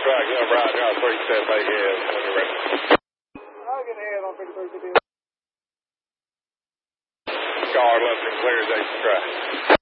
track, number right now, 37 ahead when you're ready. I'll get ahead on 53. Car left and clear, Jason track.